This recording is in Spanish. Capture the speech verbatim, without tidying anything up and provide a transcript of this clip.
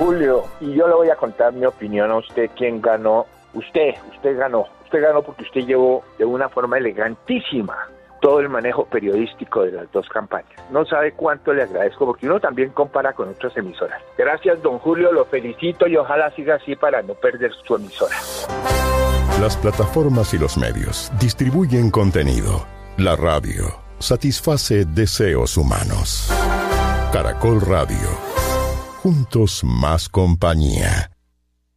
Julio, y yo le voy a contar mi opinión a usted, quién ganó. Usted, usted ganó. Usted ganó porque usted llevó de una forma elegantísima todo el manejo periodístico de las dos campañas. No sabe cuánto le agradezco, porque uno también compara con otras emisoras. Gracias, don Julio, lo felicito y ojalá siga así para no perder su emisora. Las plataformas y los medios distribuyen contenido. La radio satisface deseos humanos. Caracol Radio. Juntos más compañía.